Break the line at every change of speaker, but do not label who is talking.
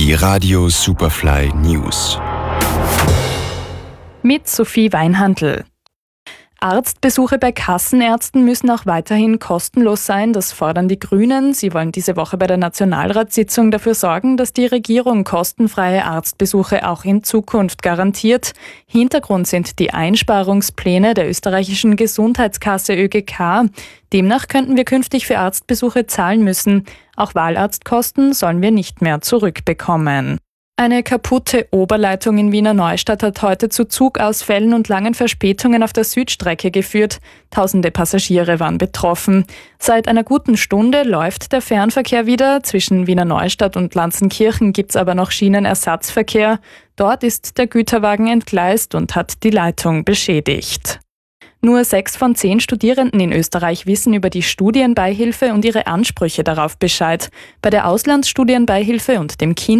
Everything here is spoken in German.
Die Radio Superfly News.
Mit Sophie Weinhandl. Arztbesuche bei Kassenärzten müssen auch weiterhin kostenlos sein. Das fordern die Grünen. Sie wollen diese Woche bei der Nationalratssitzung dafür sorgen, dass die Regierung kostenfreie Arztbesuche auch in Zukunft garantiert. Hintergrund sind die Einsparungspläne der österreichischen Gesundheitskasse ÖGK. Demnach könnten wir künftig für Arztbesuche zahlen müssen. Auch Wahlarztkosten sollen wir nicht mehr zurückbekommen. Eine kaputte Oberleitung in Wiener Neustadt hat heute zu Zugausfällen und langen Verspätungen auf der Südstrecke geführt. Tausende Passagiere waren betroffen. Seit einer guten Stunde läuft der Fernverkehr wieder. Zwischen Wiener Neustadt und Lanzenkirchen gibt's aber noch Schienenersatzverkehr. Dort ist der Güterwagen entgleist und hat die Leitung beschädigt. Nur 6 von 10 Studierenden in Österreich wissen über die Studienbeihilfe und ihre Ansprüche darauf Bescheid. Bei der Auslandsstudienbeihilfe und dem